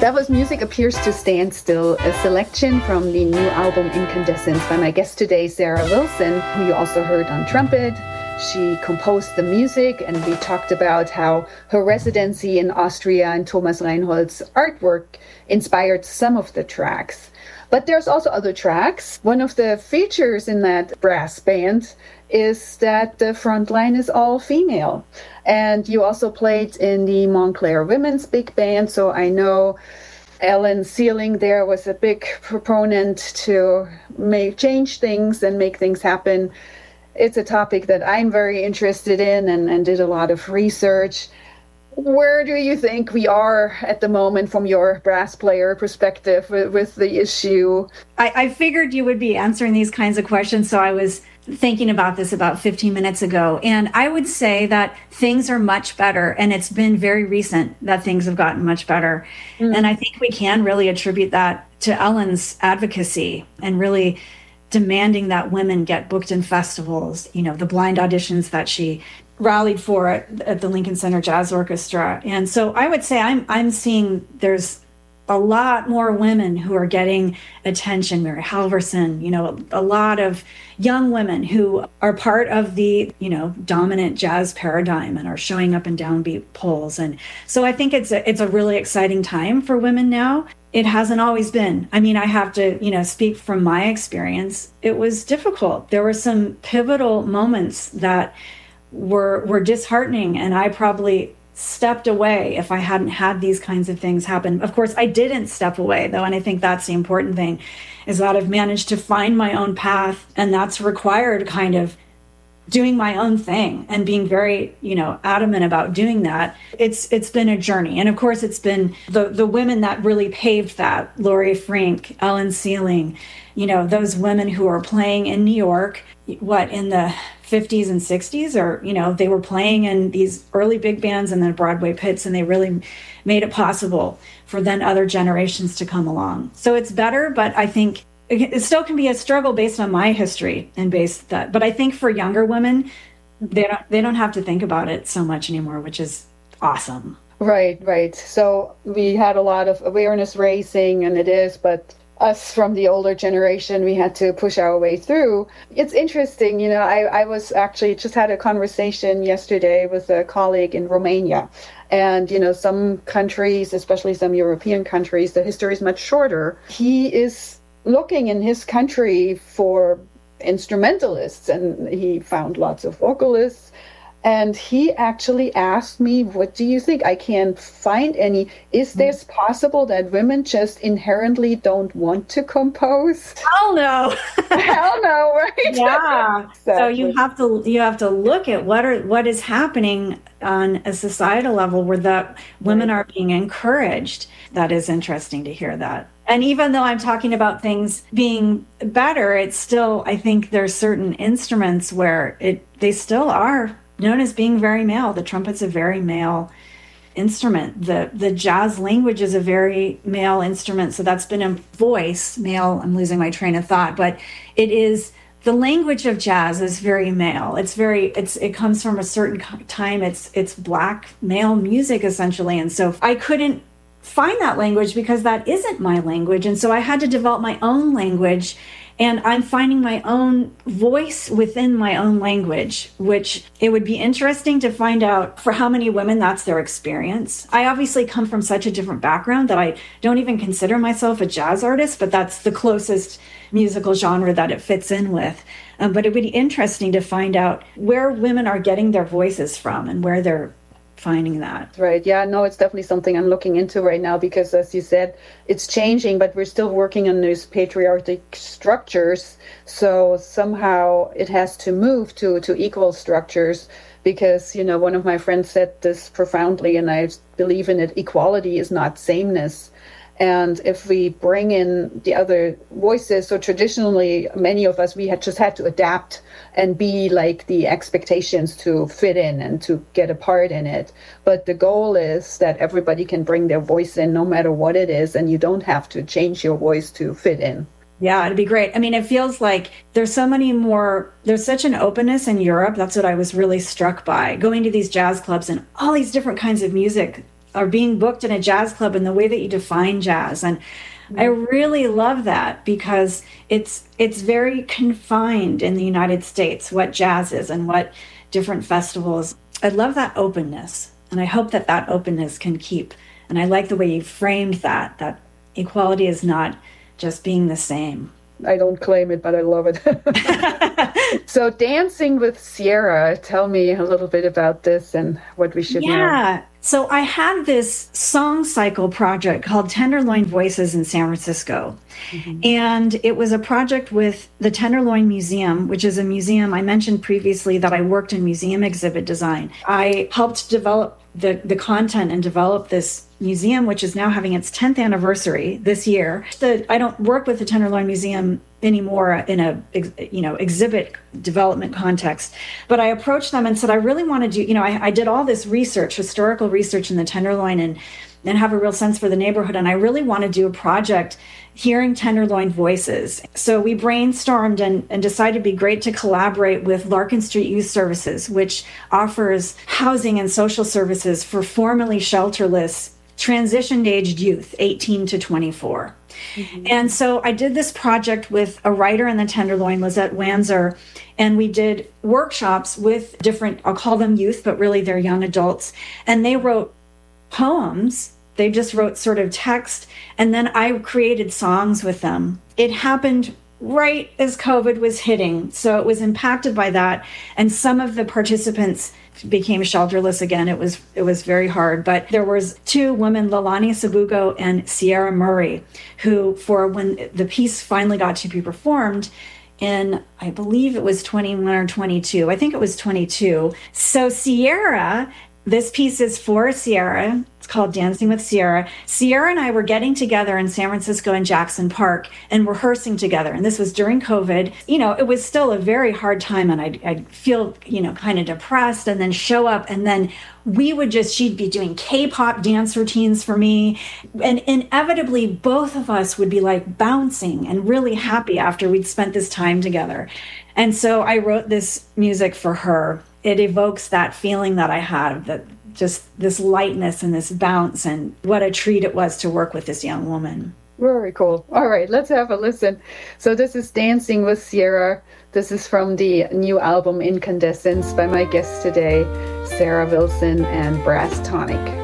That was Music Appears to Stand Still, a selection from the new album Incandescence by my guest today, Sarah Wilson, who you also heard on trumpet. She composed the music, and we talked about how her residency in Austria and Thomas Reinhold's artwork inspired some of the tracks. But there's also other tracks. One of the features in that brass band is that the front line is all female. And you also played in the Montclair Women's Big Band, so I know Ellen Sealing there was a big proponent to change things and make things happen. It's a topic that I'm very interested in and did a lot of research. Where do you think we are at the moment from your brass player perspective with the issue? I figured you would be answering these kinds of questions, so I was thinking about this about 15 minutes ago. And I would say that things are much better, and it's been very recent that things have gotten much better. And I think we can really attribute that to Ellen's advocacy and really demanding that women get booked in festivals, you know, the blind auditions that she rallied for at the Lincoln Center Jazz Orchestra. And so I would say I'm seeing there's a lot more women who are getting attention. Mary Halverson, you know, a lot of young women who are part of the, you know, dominant jazz paradigm and are showing up in downbeat polls. And so I think it's a really exciting time for women now. It hasn't always been. I mean, I have to, you know, speak from my experience. It was difficult. There were some pivotal moments that were disheartening, and I probably stepped away if I hadn't had these kinds of things happen. Of course, I didn't step away, though, and I think that's the important thing, is that I've managed to find my own path, and that's required kind of doing my own thing and being very, you know, adamant about doing that. It's been a journey. And of course, it's been the women that really paved that. Laurie Frink, Ellen Sealing, you know, those women who are playing in New York, in the 50s and 60s, or, you know, they were playing in these early big bands and then Broadway pits, and they really made it possible for then other generations to come along. So it's better, but I think it still can be a struggle based on my history and based that. But I think for younger women, they don't have to think about it so much anymore, which is awesome. Right. So we had a lot of awareness raising, and it is, but us from the older generation, we had to push our way through. It's interesting, you know, I was actually just had a conversation yesterday with a colleague in Romania. And, you know, some countries, especially some European countries, the history is much shorter. He is looking in his country for instrumentalists, and he found lots of vocalists. And he actually asked me, what do you think? I can't find any. Is this possible that women just inherently don't want to compose? Hell no. Hell no, right? Yeah. Exactly. So you have to look at what is happening on a societal level where that women are being encouraged. That is interesting to hear that. And even though I'm talking about things being better, it's still, I think there's certain instruments where they still are known as being very male. The trumpet's a very male instrument. The jazz language is a very male instrument. So that's been a voice, male. I'm losing my train of thought, but it is, the language of jazz is very male. It comes from a certain time. It's black male music essentially. And so I couldn't find that language because that isn't my language. And so I had to develop my own language. And I'm finding my own voice within my own language, which it would be interesting to find out for how many women that's their experience. I obviously come from such a different background that I don't even consider myself a jazz artist, but that's the closest musical genre that it fits in with. But it would be interesting to find out where women are getting their voices from and where they're finding that. Right. Yeah, no, it's definitely something I'm looking into right now because, as you said, it's changing, but we're still working on these patriarchal structures. So somehow it has to move to equal structures because, you know, one of my friends said this profoundly, and I believe in it, equality is not sameness. And if we bring in the other voices, so traditionally, many of us, we had to adapt and be like the expectations to fit in and to get a part in it. But the goal is that everybody can bring their voice in no matter what it is, and you don't have to change your voice to fit in. Yeah, it'd be great. I mean, it feels like there's such an openness in Europe. That's what I was really struck by, going to these jazz clubs and all these different kinds of music are being booked in a jazz club and the way that you define jazz. And I really love that because it's very confined in the United States, what jazz is and what different festivals. I love that openness, and I hope that that openness can keep. And I like the way you framed that equality is not just being the same. I don't claim it, but I love it. So Dancing with Sierra, tell me a little bit about this and what we should know. Yeah. So I had this song cycle project called Tenderloin Voices in San Francisco. And it was a project with the Tenderloin Museum, which is a museum I mentioned previously that I worked in museum exhibit design. I helped develop the content and develop this museum, which is now having its 10th anniversary this year. I don't work with the Tenderloin Museum anymore in a exhibit development context, but I approached them and said, I really want to do, I did all this research, historical research in the Tenderloin and have a real sense for the neighborhood. And I really want to do a project hearing Tenderloin voices. So we brainstormed and decided it'd be great to collaborate with Larkin Street Youth Services, which offers housing and social services for formerly shelterless transition-aged youth, 18 to 24. And so I did this project with a writer in the Tenderloin, Lizette Wanzer, and we did workshops with different, I'll call them youth, but really they're young adults. And they wrote poems. They just wrote sort of text. And then I created songs with them. It happened right as COVID was hitting. So it was impacted by that. And some of the participants became shelterless again. It was very hard. But there was two women, Lalani Sabugo and Sierra Murray, who for when the piece finally got to be performed in, I believe it was 21 or 22. I think it was 22. So Sierra, this piece is for Sierra. It's called Dancing with Sierra. Sierra and I were getting together in San Francisco in Jackson Park and rehearsing together. And this was during COVID. It was still a very hard time. And I'd feel, kind of depressed and then show up. And then she'd be doing K-pop dance routines for me. And inevitably, both of us would be like bouncing and really happy after we'd spent this time together. And so I wrote this music for her. It evokes that feeling that I had, that just this lightness and this bounce, and what a treat it was to work with this young woman. Very cool. All right, let's have a listen. So this is Dancing with Sierra. This is from the new album Incandescence by my guests today, Sarah Wilson and Brass Tonic.